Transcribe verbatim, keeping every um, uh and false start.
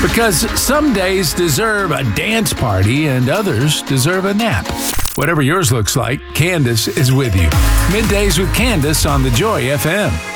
Because some days deserve a dance party and others deserve a nap. Whatever yours looks like, Candace is with you. Middays with Candace on the Joy F M.